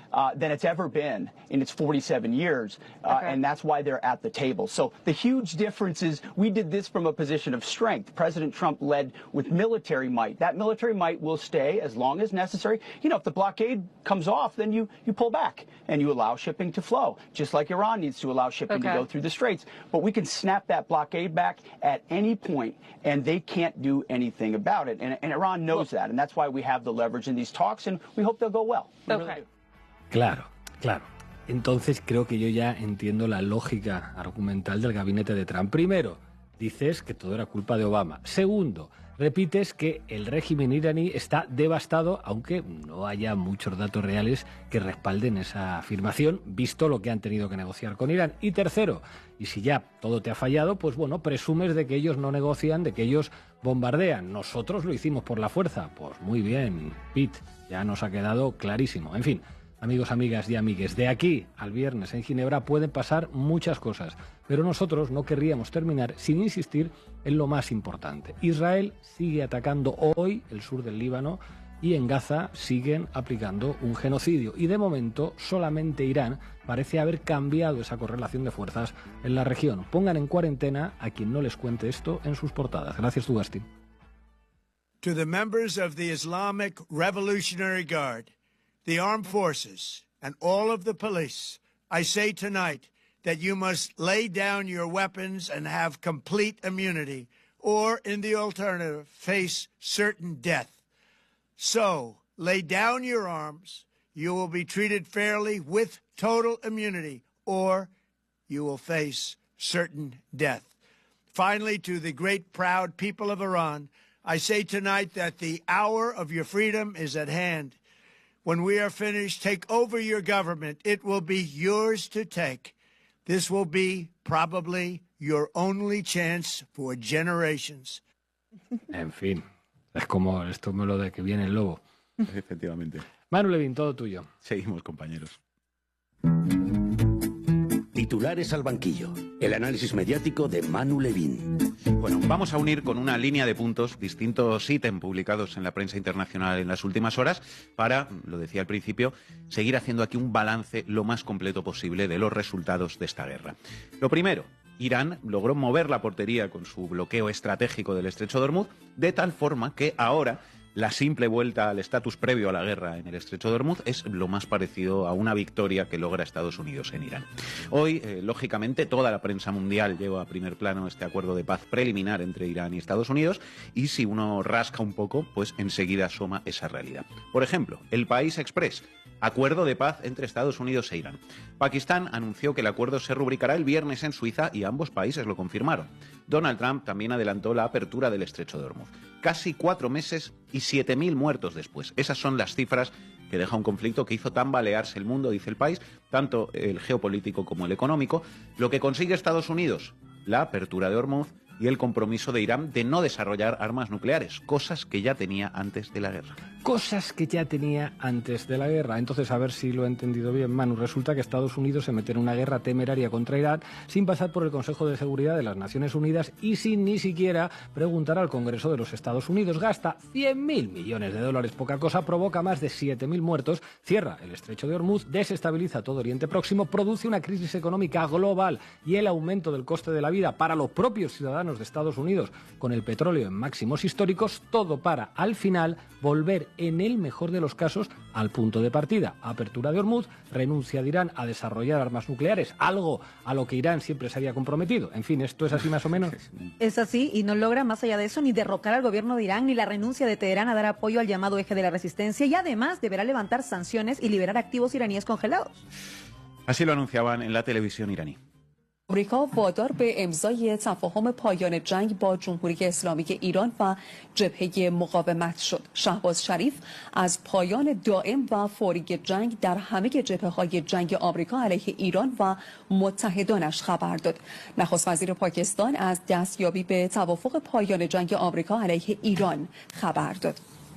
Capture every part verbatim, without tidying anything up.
uh, than it's ever been in its forty-seven years, uh, okay. and that's why they're at the table. So the huge difference is we did this from a position of strength. President Trump led with military might. That military might will stay as long as necessary. You know, if the blockade comes off, then you, you pull back and you allow shipping to flow, just like Iran needs to allow shipping okay. to go through the straits. But we can snap that blockade back at any point, and they can't do anything about it. And, and Iran knows well, that, and that's why we have the leverage in these talks, and we hope they'll go well. We okay. really do. Claro, claro. Entonces creo que yo ya entiendo la lógica argumental del gabinete de Trump. Primero, dices que todo era culpa de Obama. Segundo, repites que el régimen iraní está devastado, aunque no haya muchos datos reales que respalden esa afirmación, visto lo que han tenido que negociar con Irán. Y tercero, y si ya todo te ha fallado, pues bueno, presumes de que ellos no negocian, de que ellos bombardean. Nosotros lo hicimos por la fuerza. Pues muy bien, Pete, ya nos ha quedado clarísimo. En fin, amigos, amigas y amigues, de aquí al viernes en Ginebra pueden pasar muchas cosas, pero nosotros no querríamos terminar sin insistir en lo más importante. Israel sigue atacando hoy el sur del Líbano y en Gaza siguen aplicando un genocidio. Y de momento solamente Irán parece haber cambiado esa correlación de fuerzas en la región. Pongan en cuarentena a quien no les cuente esto en sus portadas. Gracias, Tugasti. To the members of the Islamic Revolutionary Guard, the armed forces, and all of the police, I say tonight that you must lay down your weapons and have complete immunity, or, in the alternative, face certain death. So, lay down your arms, you will be treated fairly with total immunity, or you will face certain death. Finally, to the great proud people of Iran, I say tonight that the hour of your freedom is at hand. When we are finished, take over your government. It will be yours to take. This will be probably your only chance for generations. En fin, es como esto me lo de que viene el lobo. Efectivamente. Manu Levin, todo tuyo. Seguimos, compañeros. Titulares al banquillo. El análisis mediático de Manu Levin. Bueno, vamos a unir con una línea de puntos distintos ítems publicados en la prensa internacional en las últimas horas para, lo decía al principio, seguir haciendo aquí un balance lo más completo posible de los resultados de esta guerra. Lo primero, Irán logró mover la portería con su bloqueo estratégico del estrecho de Hormuz, de tal forma que ahora la simple vuelta al estatus previo a la guerra en el estrecho de Hormuz es lo más parecido a una victoria que logra Estados Unidos en Irán. Hoy, eh, lógicamente, toda la prensa mundial lleva a primer plano este acuerdo de paz preliminar entre Irán y Estados Unidos, y si uno rasca un poco, pues enseguida asoma esa realidad. Por ejemplo, el País Express, acuerdo de paz entre Estados Unidos e Irán. Pakistán anunció que el acuerdo se rubricará el viernes en Suiza y ambos países lo confirmaron. Donald Trump también adelantó la apertura del estrecho de Hormuz. Casi cuatro meses y siete mil muertos después. Esas son las cifras que deja un conflicto que hizo tambalearse el mundo, dice el país, tanto el geopolítico como el económico. Lo que consigue Estados Unidos, la apertura de Hormuz y el compromiso de Irán de no desarrollar armas nucleares, cosas que ya tenía antes de la guerra. Cosas que ya tenía antes de la guerra. Entonces, a ver si lo he entendido bien, Manu. Resulta que Estados Unidos se mete en una guerra temeraria contra Irán sin pasar por el Consejo de Seguridad de las Naciones Unidas y sin ni siquiera preguntar al Congreso de los Estados Unidos. Gasta cien mil millones de dólares, poca cosa, provoca más de siete mil muertos, cierra el estrecho de Hormuz, desestabiliza todo Oriente Próximo, produce una crisis económica global y el aumento del coste de la vida para los propios ciudadanos de Estados Unidos, con el petróleo en máximos históricos, todo para, al final, volver, en el mejor de los casos, al punto de partida. Apertura de Hormuz, renuncia de Irán a desarrollar armas nucleares, algo a lo que Irán siempre se había comprometido. En fin, ¿esto es así más o menos? Es así, y no logra, más allá de eso, ni derrocar al gobierno de Irán, ni la renuncia de Teherán a dar apoyo al llamado eje de la resistencia, y además deberá levantar sanciones y liberar activos iraníes congelados. Así lo anunciaban en la televisión iraní. آمریکا وادار به امضای تفاهم پایان جنگ با جمهوری اسلامی ایران و جبهه مقاومت شد. شهباز شریف از پایان دائم و فوری جنگ در همه جبهه‌های جنگ آمریکا علیه ایران و متحدانش خبر داد. نخست وزیر پاکستان از دستیابی به توافق پایان جنگ آمریکا علیه ایران خبر داد.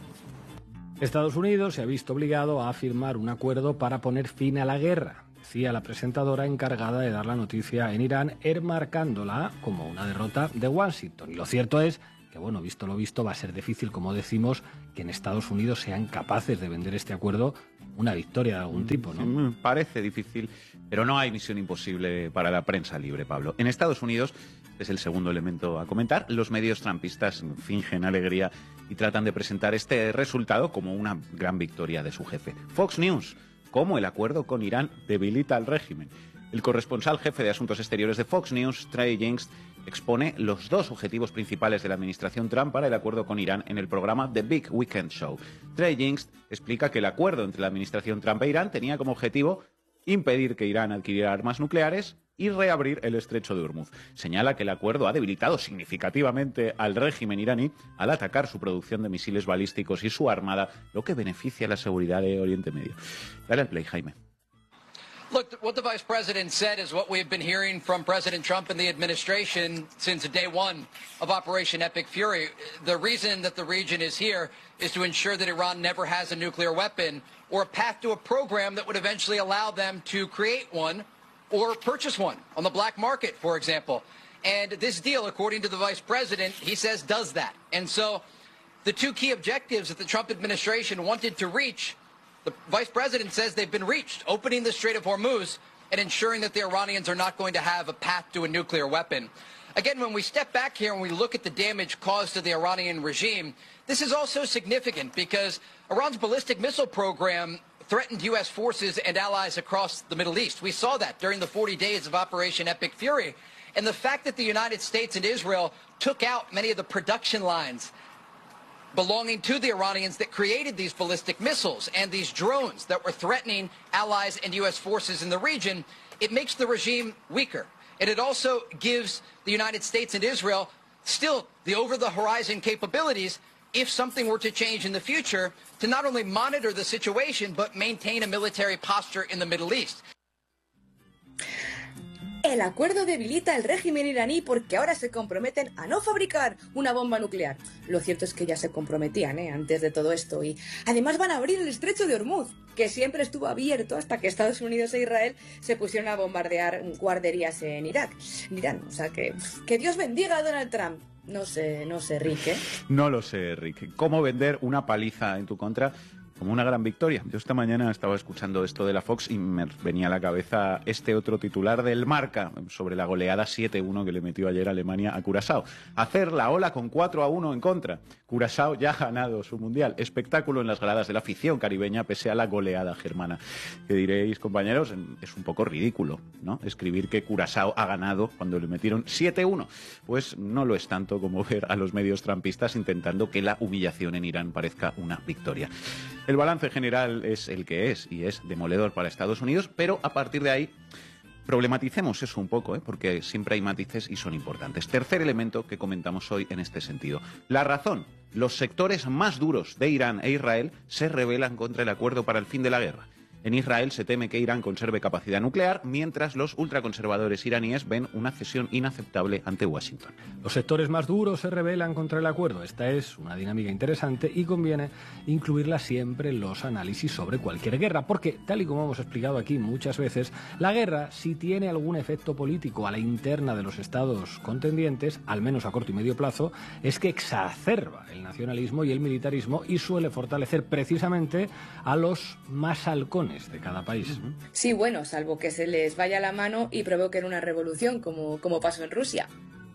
Estados Unidos se ha visto obligado a firmar un acuerdo para poner fin a la guerra, decía la presentadora encargada de dar la noticia en Irán, enmarcándola como una derrota de Washington. Y lo cierto es que bueno, visto lo visto, va a ser difícil, como decimos, que en Estados Unidos sean capaces de vender este acuerdo una victoria de algún tipo, ¿no? Sí, parece difícil, pero no hay misión imposible para la prensa libre, Pablo. En Estados Unidos, es el segundo elemento a comentar, los medios trumpistas fingen alegría y tratan de presentar este resultado como una gran victoria de su jefe. Fox News, cómo el acuerdo con Irán debilita al régimen. El corresponsal jefe de Asuntos Exteriores de Fox News, Trey Yingst, expone los dos objetivos principales de la administración Trump para el acuerdo con Irán en el programa The Big Weekend Show. Trey Yingst explica que el acuerdo entre la administración Trump e Irán tenía como objetivo impedir que Irán adquiriera armas nucleares y reabrir el estrecho de Hormuz. Señala que el acuerdo ha debilitado significativamente al régimen iraní al atacar su producción de misiles balísticos y su armada, lo que beneficia la seguridad de Oriente Medio. Dale al play, Jaime. Look, what the Vice President said is what we've been hearing from President Trump and the administration since day one of Operation Epic Fury. The reason that the region is here is to ensure that Iran never has a nuclear weapon or a path to a program that would eventually allow them to create one or purchase one on the black market, for example. And this deal, according to the Vice President, he says does that. And so the two key objectives that the Trump administration wanted to reach, the Vice President says they've been reached, opening the Strait of Hormuz and ensuring that the Iranians are not going to have a path to a nuclear weapon. Again, when we step back here and we look at the damage caused to the Iranian regime, this is also significant because Iran's ballistic missile program threatened U S forces and allies across the Middle East. We saw that during the forty days of Operation Epic Fury. And the fact that the United States and Israel took out many of the production lines belonging to the Iranians that created these ballistic missiles and these drones that were threatening allies and U S forces in the region, it makes the regime weaker. And it also gives the United States and Israel still the over-the-horizon capabilities, if something were to change in the future, to not only monitor the situation, but maintain a military posture in the Middle East. El acuerdo debilita al régimen iraní porque ahora se comprometen a no fabricar una bomba nuclear. Lo cierto es que ya se comprometían, ¿eh? antes de todo esto. Y además van a abrir el estrecho de Hormuz, que siempre estuvo abierto hasta que Estados Unidos e Israel se pusieron a bombardear guarderías en Irak, en Irán. O sea que, que Dios bendiga a Donald Trump. No sé, no sé, Rick, ¿eh? No lo sé, Rick. ¿Cómo vender una paliza en tu contra como una gran victoria? Yo esta mañana estaba escuchando esto de la Fox y me venía a la cabeza este otro titular del Marca sobre la goleada siete uno que le metió ayer Alemania a Curazao. Hacer la ola con cuatro a uno en contra. Curazao ya ha ganado su mundial. Espectáculo en las gradas de la afición caribeña pese a la goleada germana. Que diréis, compañeros, es un poco ridículo, ¿no? Escribir que Curazao ha ganado cuando le metieron siete uno. Pues no lo es tanto como ver a los medios trampistas intentando que la humillación en Irán parezca una victoria. El balance general es el que es, y es demoledor para Estados Unidos, pero a partir de ahí problematicemos eso un poco, ¿eh? porque siempre hay matices y son importantes. Tercer elemento que comentamos hoy en este sentido. La razón. Los sectores más duros de Irán e Israel se rebelan contra el acuerdo para el fin de la guerra. En Israel se teme que Irán conserve capacidad nuclear, mientras los ultraconservadores iraníes ven una cesión inaceptable ante Washington. Los sectores más duros se rebelan contra el acuerdo. Esta es una dinámica interesante y conviene incluirla siempre en los análisis sobre cualquier guerra, porque, tal y como hemos explicado aquí muchas veces, la guerra, si tiene algún efecto político a la interna de los estados contendientes, al menos a corto y medio plazo, es que exacerba el nacionalismo y el militarismo y suele fortalecer precisamente a los más halcones de cada país. Sí, bueno, salvo que se les vaya la mano y provoquen una revolución, como, como pasó en Rusia.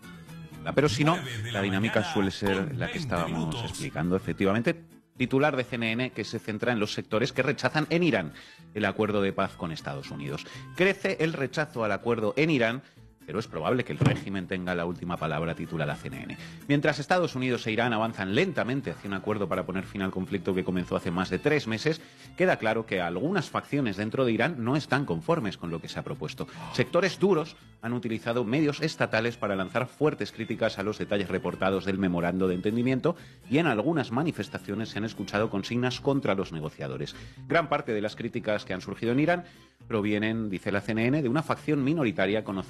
Pero si no, la dinámica suele ser la que estábamos explicando, efectivamente. Titular de C N N que se centra en los sectores que rechazan en Irán el acuerdo de paz con Estados Unidos. Crece el rechazo al acuerdo en Irán, pero es probable que el régimen tenga la última palabra, titula la C N N. Mientras Estados Unidos e Irán avanzan lentamente hacia un acuerdo para poner fin al conflicto que comenzó hace más de tres meses, queda claro que algunas facciones dentro de Irán no están conformes con lo que se ha propuesto. Sectores duros han utilizado medios estatales para lanzar fuertes críticas a los detalles reportados del memorando de entendimiento y en algunas manifestaciones se han escuchado consignas contra los negociadores. Gran parte de las críticas que han surgido en Irán provienen, dice la C N N, de una facción minoritaria conocida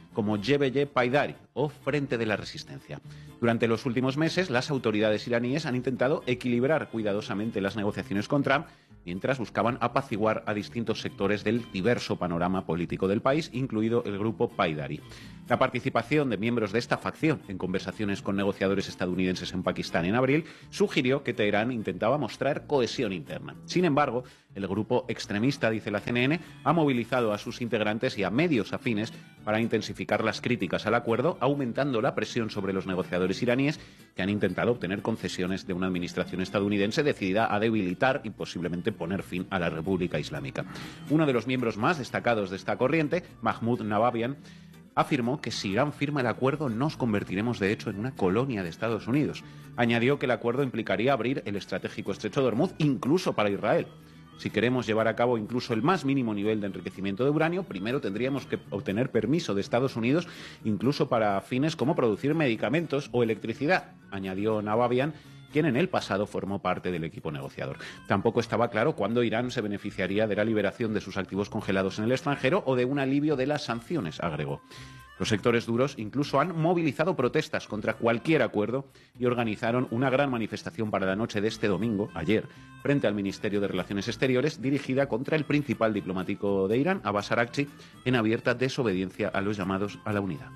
como Jebel Paidari o Frente de la Resistencia. Durante los últimos meses, las autoridades iraníes han intentado equilibrar cuidadosamente las negociaciones con Trump, mientras buscaban apaciguar a distintos sectores del diverso panorama político del país, incluido el grupo Paidari. La participación de miembros de esta facción en conversaciones con negociadores estadounidenses en Pakistán en abril sugirió que Teherán intentaba mostrar cohesión interna. Sin embargo, el grupo extremista, dice la C N N, ha movilizado a sus integrantes y a medios afines para intensificar las críticas al acuerdo, aumentando la presión sobre los negociadores iraníes que han intentado obtener concesiones de una administración estadounidense decidida a debilitar y posiblemente poner fin a la República Islámica. Uno de los miembros más destacados de esta corriente, Mahmoud Navabian, afirmó que si Irán firma el acuerdo nos convertiremos de hecho en una colonia de Estados Unidos. Añadió que el acuerdo implicaría abrir el estratégico estrecho de Hormuz incluso para Israel. Si queremos llevar a cabo incluso el más mínimo nivel de enriquecimiento de uranio, primero tendríamos que obtener permiso de Estados Unidos, incluso para fines como producir medicamentos o electricidad, añadió Navabian, quien en el pasado formó parte del equipo negociador. Tampoco estaba claro cuándo Irán se beneficiaría de la liberación de sus activos congelados en el extranjero o de un alivio de las sanciones, agregó. Los sectores duros incluso han movilizado protestas contra cualquier acuerdo y organizaron una gran manifestación para la noche de este domingo, ayer, frente al Ministerio de Relaciones Exteriores, dirigida contra el principal diplomático de Irán, Abbas Araghchi, en abierta desobediencia a los llamados a la unidad.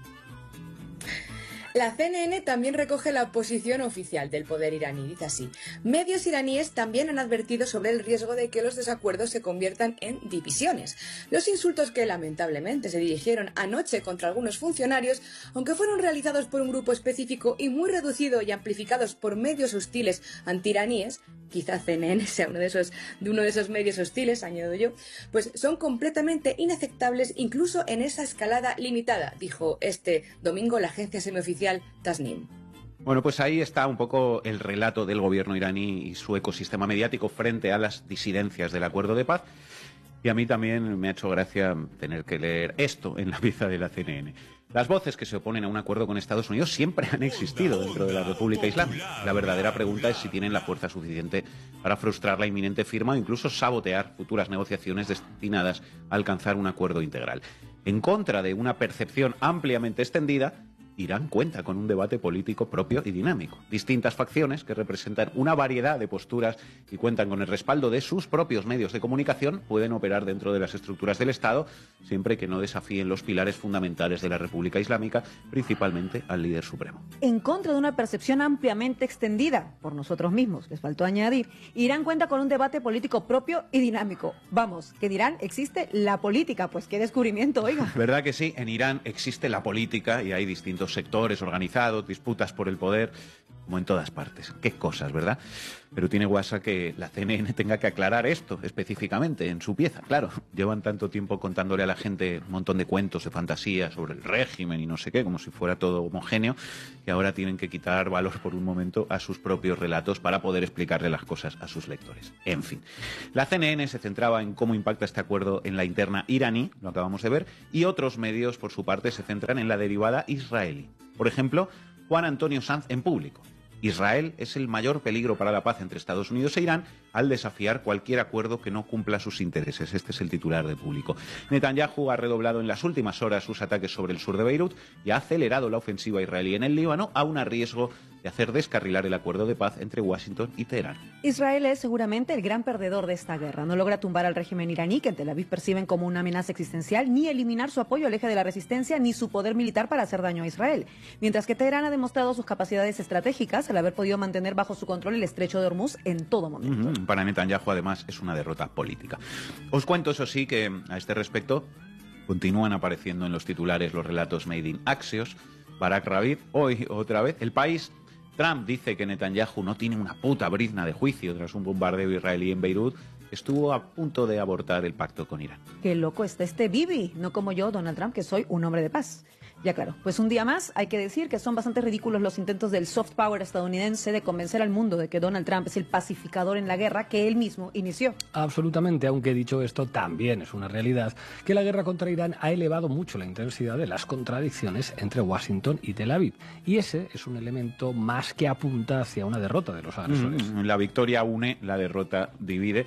La C N N también recoge la posición oficial del poder iraní. Dice así: medios iraníes también han advertido sobre el riesgo de que los desacuerdos se conviertan en divisiones. Los insultos que lamentablemente se dirigieron anoche contra algunos funcionarios, aunque fueron realizados por un grupo específico y muy reducido y amplificados por medios hostiles antiiraníes, quizá C N N sea uno de esos, de uno de esos medios hostiles, añado yo, pues son completamente inaceptables incluso en esa escalada limitada, dijo este domingo la agencia semioficial Tasnim. Bueno, pues ahí está un poco el relato del gobierno iraní y su ecosistema mediático frente a las disidencias del acuerdo de paz. Y a mí también me ha hecho gracia tener que leer esto en la pieza de la C N N. Las voces que se oponen a un acuerdo con Estados Unidos siempre han existido dentro de la República Islámica. La verdadera pregunta es si tienen la fuerza suficiente para frustrar la inminente firma o incluso sabotear futuras negociaciones destinadas a alcanzar un acuerdo integral. En contra de una percepción ampliamente extendida, Irán cuenta con un debate político propio y dinámico. Distintas facciones que representan una variedad de posturas y cuentan con el respaldo de sus propios medios de comunicación pueden operar dentro de las estructuras del Estado siempre que no desafíen los pilares fundamentales de la República Islámica, principalmente al líder supremo. En contra de una percepción ampliamente extendida por nosotros mismos, les faltó añadir, Irán cuenta con un debate político propio y dinámico. Vamos, que en Irán existe la política, pues qué descubrimiento, oiga. ¿Verdad que sí? En Irán existe la política y hay distintos sectores organizados, disputas por el poder, como en todas partes. Qué cosas, ¿verdad? Pero tiene guasa que la C N N tenga que aclarar esto específicamente en su pieza. Claro, llevan tanto tiempo contándole a la gente un montón de cuentos de fantasía sobre el régimen y no sé qué, como si fuera todo homogéneo, que ahora tienen que quitar valor por un momento a sus propios relatos para poder explicarle las cosas a sus lectores. En fin, la C N N se centraba en cómo impacta este acuerdo en la interna iraní, lo acabamos de ver, y otros medios, por su parte, se centran en la derivada israelí. Por ejemplo, Juan Antonio Sanz en Público. Israel es el mayor peligro para la paz entre Estados Unidos e Irán al desafiar cualquier acuerdo que no cumpla sus intereses. Este es el titular de Público. Netanyahu ha redoblado en las últimas horas sus ataques sobre el sur de Beirut y ha acelerado la ofensiva israelí en el Líbano, aun a riesgo de hacer descarrilar el acuerdo de paz entre Washington y Teherán. Israel es seguramente el gran perdedor de esta guerra. No logra tumbar al régimen iraní, que en Tel Aviv perciben como una amenaza existencial, ni eliminar su apoyo al eje de la resistencia, ni su poder militar para hacer daño a Israel. Mientras que Teherán ha demostrado sus capacidades estratégicas al haber podido mantener bajo su control el estrecho de Hormuz en todo momento. Uh-huh. Para Netanyahu, además, es una derrota política. Os cuento, eso sí, que a este respecto continúan apareciendo en los titulares los relatos made in Axios. Barak Rabin, hoy otra vez, El País. Trump dice que Netanyahu no tiene una puta brizna de juicio tras un bombardeo israelí en Beirut. Estuvo a punto de abortar el pacto con Irán. Qué loco está este Bibi, no como yo, Donald Trump, que soy un hombre de paz. Ya claro, pues un día más hay que decir que son bastante ridículos los intentos del soft power estadounidense de convencer al mundo de que Donald Trump es el pacificador en la guerra que él mismo inició. Absolutamente, aunque dicho esto, también es una realidad que la guerra contra Irán ha elevado mucho la intensidad de las contradicciones entre Washington y Tel Aviv. Y ese es un elemento más que apunta hacia una derrota de los agresores. Mm, la victoria une, la derrota divide.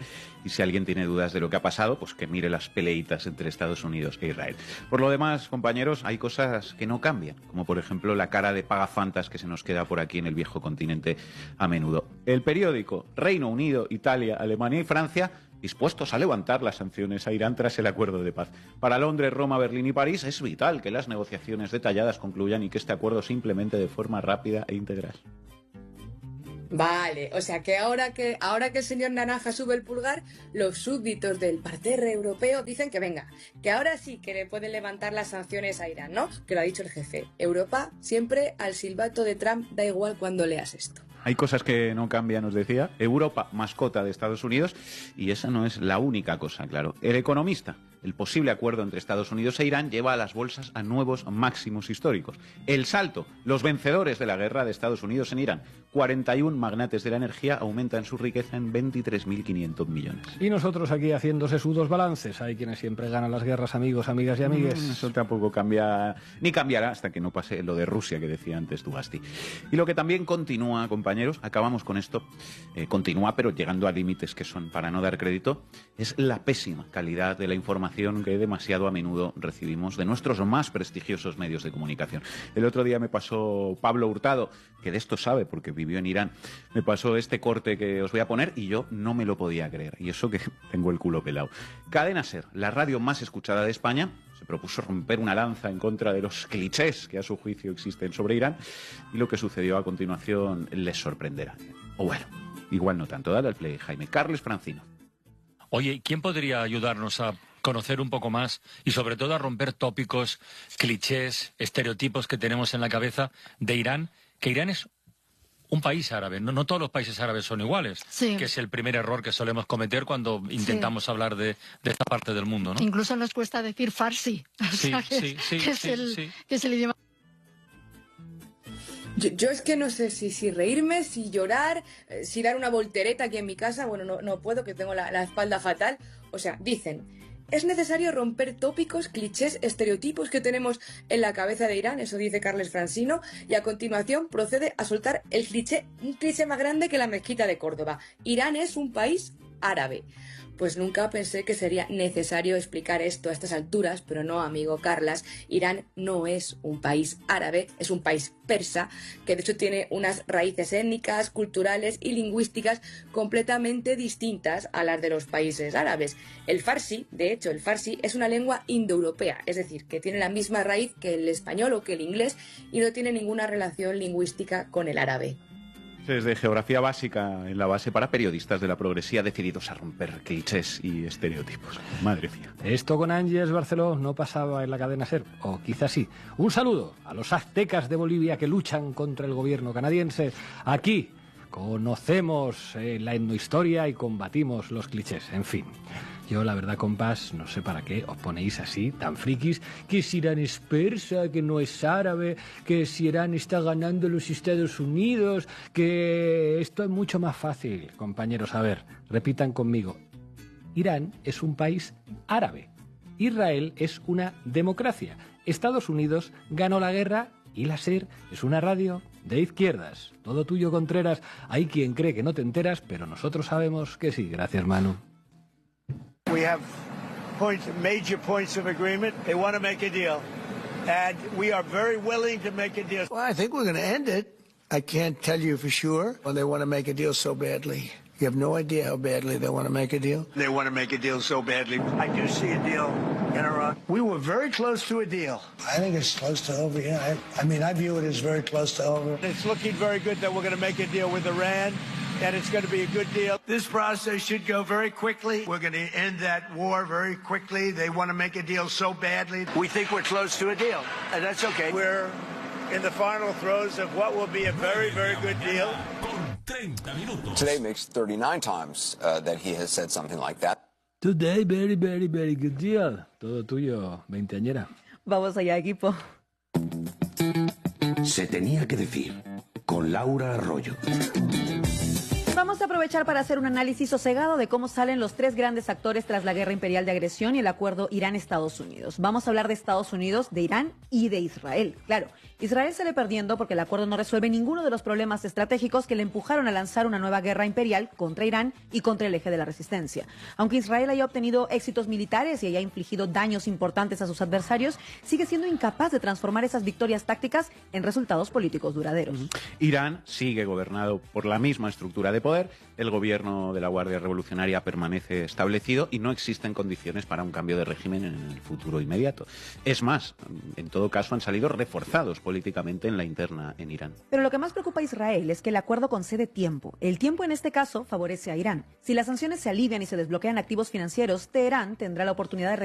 y si alguien tiene dudas de lo que ha pasado, pues que mire las peleitas entre Estados Unidos e Israel. Por lo demás, compañeros, hay cosas que no cambian, como por ejemplo la cara de pagafantas que se nos queda por aquí en el viejo continente a menudo. El periódico Reino Unido, Italia, Alemania y Francia dispuestos a levantar las sanciones a Irán tras el acuerdo de paz. Para Londres, Roma, Berlín y París es vital que las negociaciones detalladas concluyan y que este acuerdo se implemente de forma rápida e integral. Vale, o sea que ahora que ahora que el señor Naranja sube el pulgar, los súbditos del parterre europeo dicen que venga, que ahora sí que le pueden levantar las sanciones a Irán, ¿no? Que lo ha dicho el jefe. Europa siempre al silbato de Trump, da igual cuando leas esto. Hay cosas que no cambian, os decía. Europa, mascota de Estados Unidos, y esa no es la única cosa, claro. El Economista, el posible acuerdo entre Estados Unidos e Irán lleva a las bolsas a nuevos máximos históricos. El salto, los vencedores de la guerra de Estados Unidos en Irán. cuarenta y uno magnates de la energía aumentan su riqueza en veintitrés mil quinientos millones. Y nosotros aquí haciendo sesudos balances. Hay quienes siempre ganan las guerras, amigos, amigas y amigues. Mm, eso tampoco cambia, ni cambiará hasta que no pase lo de Rusia que decía antes Tugasti. Y lo que también continúa, compañeros, acabamos con esto, eh, continúa pero llegando a límites que son para no dar crédito, es la pésima calidad de la información que demasiado a menudo recibimos de nuestros más prestigiosos medios de comunicación. El otro día me pasó Pablo Hurtado, que de esto sabe porque vivió en Irán, me pasó este corte que os voy a poner y yo no me lo podía creer. Y eso que tengo el culo pelado. Cadena SER, la radio más escuchada de España, se propuso romper una lanza en contra de los clichés que a su juicio existen sobre Irán y lo que sucedió a continuación les sorprenderá. O bueno, igual no tanto. Dale al play, Jaime. Carles Francino. Oye, ¿quién podría ayudarnos a conocer un poco más y sobre todo a romper tópicos, clichés, estereotipos que tenemos en la cabeza de Irán? Que Irán es un país árabe, no, no todos los países árabes son iguales, sí. Que es el primer error que solemos cometer cuando intentamos sí. hablar de, de esta parte del mundo, ¿no? Incluso nos cuesta decir farsi, sí, o sea, que, sí, sí, que, es sí, el, sí. que es el idioma. Yo, yo es que no sé si, si reírme, si llorar, eh, si dar una voltereta aquí en mi casa. Bueno, no, no puedo, que tengo la, la espalda fatal. O sea, dicen, es necesario romper tópicos, clichés, estereotipos que tenemos en la cabeza de Irán, eso dice Carles Francino, y a continuación procede a soltar el cliché, un cliché más grande que la mezquita de Córdoba. Irán es un país árabe. Pues nunca pensé que sería necesario explicar esto a estas alturas, pero no, amigo Carlas, Irán no es un país árabe, es un país persa, que de hecho tiene unas raíces étnicas, culturales y lingüísticas completamente distintas a las de los países árabes. El farsi, de hecho, el farsi es una lengua indoeuropea, es decir, que tiene la misma raíz que el español o que el inglés y no tiene ninguna relación lingüística con el árabe. Es de geografía básica en la base para periodistas de la progresía decididos a romper clichés y estereotipos. Madre mía. Esto con Ángeles Barceló no pasaba en la cadena SER, o quizás sí. Un saludo a los aztecas de Bolivia que luchan contra el gobierno canadiense. Aquí conocemos eh, la etnohistoria y combatimos los clichés, en fin. Yo, la verdad, compás, no sé para qué os ponéis así, tan frikis, que si Irán es persa, que no es árabe, que si Irán está ganando los Estados Unidos, que esto es mucho más fácil, compañeros. A ver, repitan conmigo. Irán es un país árabe. Israel es una democracia. Estados Unidos ganó la guerra y la SER es una radio de izquierdas. Todo tuyo, Contreras. Hay quien cree que no te enteras, pero nosotros sabemos que sí. Gracias, Manu. We have points, major points of agreement. They want to make a deal. And we are very willing to make a deal. Well, I think we're going to end it. I can't tell you for sure. Well, they want to make a deal so badly. You have no idea how badly they want to make a deal. They want to make a deal so badly. I do see a deal in Iran. We were very close to a deal. I think it's close to over, yeah. I, I mean, I view it as very close to over. It's looking very good that we're going to make a deal with Iran. And it's going to be a good deal. This process should go very quickly. We're going to end that war very quickly. They want to make a deal so badly. We think we're close to a deal, and that's okay. We're in the final throes of what will be a very, very good deal. Today makes thirty-nine times uh, that he has said something like that. Today, very, very, very good deal. Todo tuyo, veinteañera. Vamos allá, equipo. Se tenía que decir, con Laura Arroyo. Vamos Vamos a aprovechar para hacer un análisis sosegado de cómo salen los tres grandes actores tras la guerra imperial de agresión y el acuerdo Irán-Estados Unidos. Vamos a hablar de Estados Unidos, de Irán y de Israel. Claro, Israel sale perdiendo porque el acuerdo no resuelve ninguno de los problemas estratégicos que le empujaron a lanzar una nueva guerra imperial contra Irán y contra el eje de la resistencia. Aunque Israel haya obtenido éxitos militares y haya infligido daños importantes a sus adversarios, sigue siendo incapaz de transformar esas victorias tácticas en resultados políticos duraderos. Irán sigue gobernado por la misma estructura de poder, el gobierno de la Guardia Revolucionaria permanece establecido y no existen condiciones para un cambio de régimen en el futuro inmediato. Es más, en todo caso han salido reforzados políticamente en la interna en Irán. Pero lo que más preocupa a Israel es que el acuerdo concede tiempo. El tiempo en este caso favorece a Irán. Si las sanciones se alivian y se desbloquean activos financieros, Teherán tendrá la oportunidad de